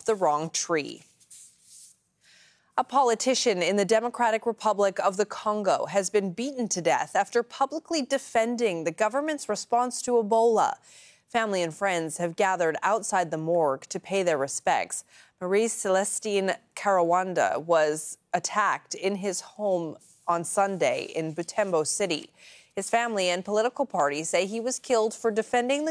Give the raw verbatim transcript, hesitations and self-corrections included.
up the wrong tree. A politician in the Democratic Republic of the Congo has been beaten to death after publicly defending the government's response to Ebola. Family and friends have gathered outside the morgue to pay their respects. Maurice Celestine Karawanda was attacked in his home on Sunday in Butembo City. His family and political party say he was killed for defending the